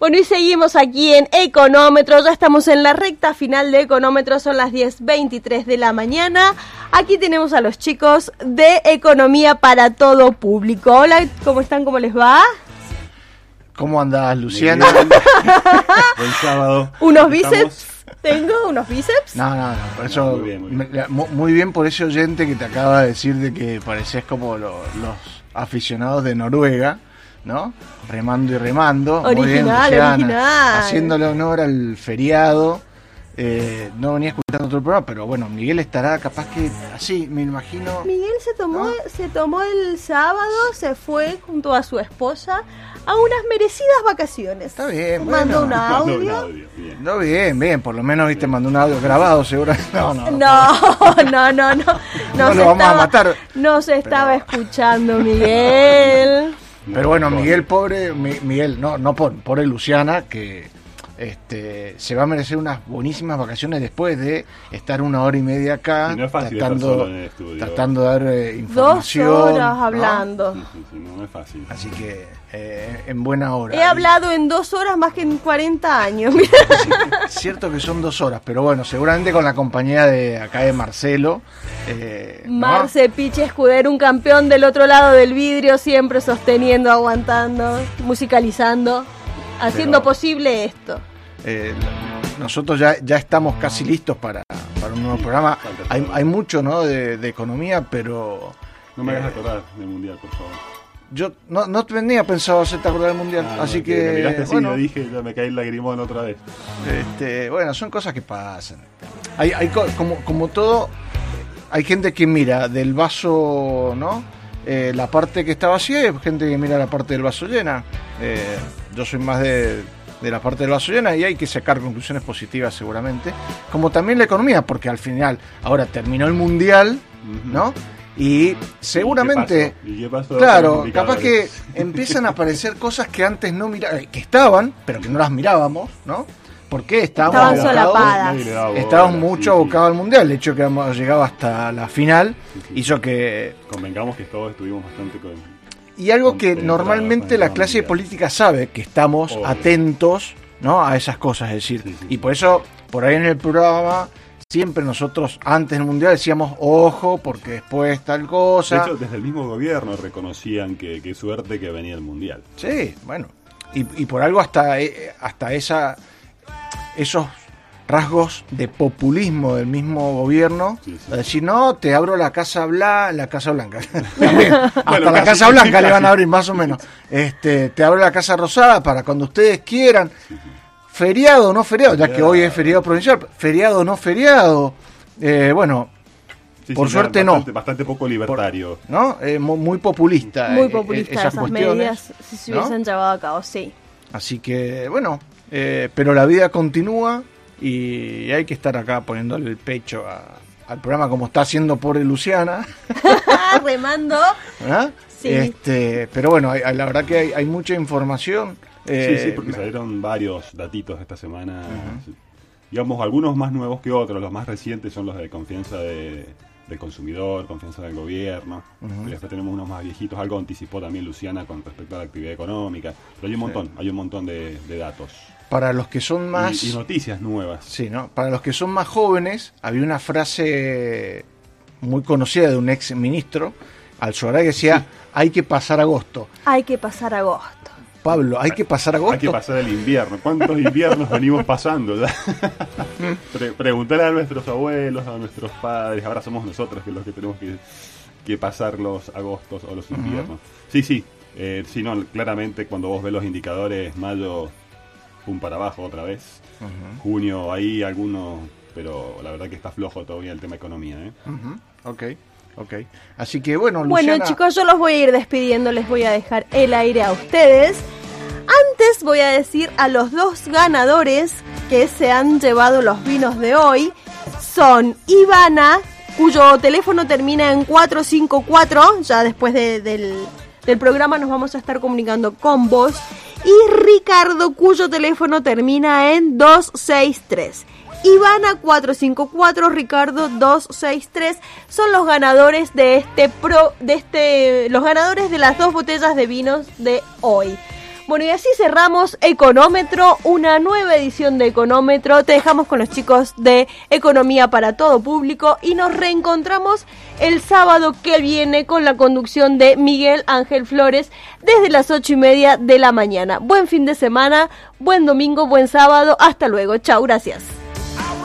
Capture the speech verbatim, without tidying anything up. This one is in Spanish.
Bueno, y seguimos aquí en Económetro, ya estamos en la recta final de Económetro, son las diez veintitrés de la mañana. Aquí tenemos a los chicos de Economía para Todo Público. Hola, ¿cómo están? ¿Cómo les va? ¿Cómo andás, Luciana? Buen sábado. ¿Unos bíceps? ¿Tengo unos bíceps? No, no, no, por eso, no, muy, bien, muy, bien. Me, muy bien por ese oyente que te acaba de decir de que parecés como lo, los aficionados de Noruega, ¿no? Remando y remando. Original, muy bien, Luciana, original. haciéndole honor al feriado. Eh, no venía escuchando otro programa, pero bueno, Miguel estará capaz que así, me imagino. Miguel se tomó, ¿no? se tomó el sábado, se fue junto a su esposa a unas merecidas vacaciones. Está bien, mandó bueno. un audio. Un audio, bien. No, bien, bien, por lo menos viste, mandó un audio grabado, seguro. No, no, no. No, no, no, no. No lo vamos a matar. No se estaba Pero- escuchando, Miguel. Pero bueno, Miguel, pobre, Mi- Miguel, no, no por, pobre Luciana, que este se va a merecer unas buenísimas vacaciones después de estar una hora y media acá, Y no es fácil tratando, estar solo en el estudio. tratando de dar eh, Dos información. horas ¿no? hablando. Sí, sí, sí, no, no es fácil. Así que eh, en buena hora. He hablado en dos horas más que en cuarenta años. Sí, es cierto que son dos horas, pero bueno, seguramente con la compañía de acá de Marcelo. Eh, ¿no? Marce Piche Escudero, un campeón del otro lado del vidrio, siempre sosteniendo, aguantando, musicalizando, haciendo Pero- posible esto. Eh, nosotros ya, ya estamos casi listos para, para un nuevo programa. Hay, hay mucho, ¿no? de, de economía, pero No me hagas eh, acordar del mundial, por favor. yo no, no tenía pensado hacerte acordar del mundial, Ah, así no, que me miraste así, bueno, lo dije, ya me caí el lagrimón otra vez. este, bueno, son cosas que pasan. Hay, hay co- como, como todo, hay gente que mira del vaso, ¿no? Eh, la parte que está vacía y hay gente que mira la parte del vaso llena. Eh, yo soy más de, de la parte del vaso llena y hay que sacar conclusiones positivas seguramente. Como también la economía, porque al final, ahora terminó el mundial, Ujú. ¿no? Y seguramente, ¿Y qué pasó? ¿Y qué pasó claro, con los capaz que indicadores? empiezan a aparecer cosas que antes no mirábamos, que estaban, pero que no las mirábamos, ¿no? Porque estábamos Estaban abocados- solapadas. Nadie le daba bola, Estábamos mucho sí, abocados al mundial. El hecho de que hemos llegado hasta la final Sí, sí. hizo que. sí. Convengamos que todos estuvimos bastante con... Y algo que Concentrados normalmente en la el clase mundial. política sabe, que estamos Obvio. atentos, ¿no? A esas cosas. Es decir, Sí, sí, y sí. por eso, por ahí en el programa, siempre nosotros antes del mundial decíamos, ojo, porque después tal De cosa. hecho, desde el mismo gobierno reconocían que qué suerte que venía el mundial. Sí, bueno. Y, y por algo hasta, eh, hasta esa esos rasgos de populismo del mismo gobierno, Sí, sí. a decir, no, te abro la Casa Blanca, la Casa Blanca, también, hasta Bueno, la casi, Casa Blanca casi. le van a abrir más o menos, este, te abro la Casa Rosada para cuando ustedes quieran, feriado o no feriado, ya que Feriado. hoy es feriado provincial, feriado o no feriado, eh, bueno, Sí, Por sí, suerte bastante, no. Bastante poco libertario. ¿no? Eh, mu- muy populista. Muy eh, populista eh, esas esas cuestiones, medidas, si se ¿no? hubiesen llevado a cabo, sí. Así que, bueno, eh, pero la vida continúa y hay que estar acá poniéndole el pecho a- al programa como está haciendo pobre Luciana. Remando. ¿Ah? Sí. Este, pero bueno, hay- hay- la verdad que hay, hay mucha información. eh, Sí, sí, porque salieron varios datitos esta semana. Sí. Digamos, algunos más nuevos que otros. Los más recientes son los de confianza de, del consumidor, confianza del gobierno. Y después tenemos unos más viejitos. Algo anticipó también Luciana con respecto a la actividad económica. Pero hay un montón, hay un montón de, de datos. Para los que son más... Y, y noticias nuevas. Sí, ¿no? Para los que son más jóvenes, había una frase muy conocida de un ex ministro, Alzogaray, que decía, hay que pasar agosto. Hay que pasar agosto. Pablo, hay que pasar agosto. Hay que pasar el invierno. ¿Cuántos inviernos venimos pasando ya? Pre- preguntarle a nuestros abuelos, a nuestros padres. Ahora somos nosotros que los que tenemos que, que pasar los agostos o los inviernos. Sí, sí. Eh, sí, no, claramente cuando vos ves los indicadores, mayo, pum para abajo otra vez. Ujú, Junio, ahí algunos, pero la verdad que está flojo todavía el tema economía, ¿eh? ujú, ok, ok. Así que bueno, Bueno, Luciana, chicos, yo los voy a ir despidiendo, les voy a dejar el aire a ustedes. Antes voy a decir a los dos ganadores que se han llevado los vinos de hoy. Son Ivana, cuyo teléfono termina en cuatro cinco cuatro, ya después de- del, del programa nos vamos a estar comunicando con vos. Y Ricardo, cuyo teléfono termina en dos seis tres. Ivana cuatro cinco cuatro, Ricardo dos seis tres son los ganadores de este pro de este los ganadores de las dos botellas de vinos de hoy. Bueno, y así cerramos Económetro, una nueva edición de Económetro. Te dejamos con los chicos de Economía para Todo Público y nos reencontramos el sábado que viene con la conducción de Miguel Ángel Flores desde las ocho y media de la mañana. Buen fin de semana, buen domingo, buen sábado. Hasta luego. Chau, gracias.